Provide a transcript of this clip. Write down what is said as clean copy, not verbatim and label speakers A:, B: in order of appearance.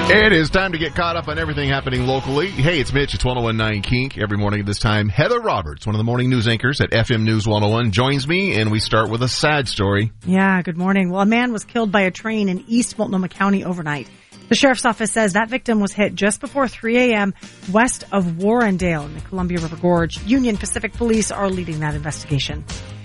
A: It is time to get caught up on everything happening locally. Hey, it's Mitch. It's 101.9 Kink. Every morning at this time, Heather Roberts, one of the morning news anchors at FM News 101, joins me, and we start with a sad story.
B: Yeah, good morning. Well, a man was killed by a train in East Multnomah County overnight. The sheriff's office says that victim was hit just before 3 a.m. west of Warrendale in the Columbia River Gorge. Union Pacific Police are leading that investigation.